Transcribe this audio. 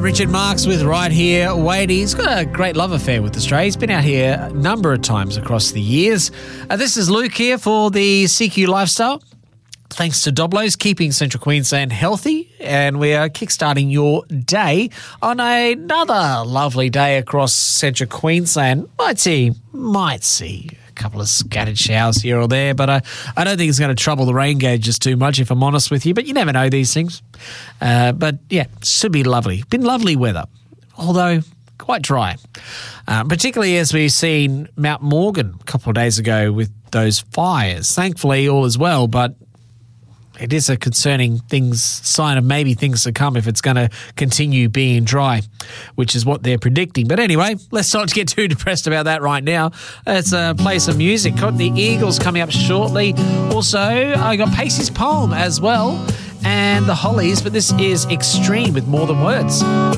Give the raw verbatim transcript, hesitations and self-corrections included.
Richard Marks with Right Here Waiting. He's got a great love affair with Australia. He's been out here a number of times across the years. Uh, this is Luke here for the C Q Lifestyle. Thanks to Doblo's, keeping Central Queensland healthy, and we are kickstarting your day on another lovely day across Central Queensland. Might see, might see a couple of scattered showers here or there, but I, I don't think it's going to trouble the rain gauges too much, if I'm honest with you, but you never know these things. Uh, but yeah, should be lovely. Been lovely weather, although quite dry, uh, particularly as we've seen Mount Morgan a couple of days ago with those fires. Thankfully, all is well, but it is a concerning things sign of maybe things to come if it's going to continue being dry, which is what they're predicting. But anyway, let's not get too depressed about that right now. Let's uh, play some music. Got the Eagles coming up shortly. Also, I got Pacey's Poem as well and the Hollies, but this is Extreme with More Than Words.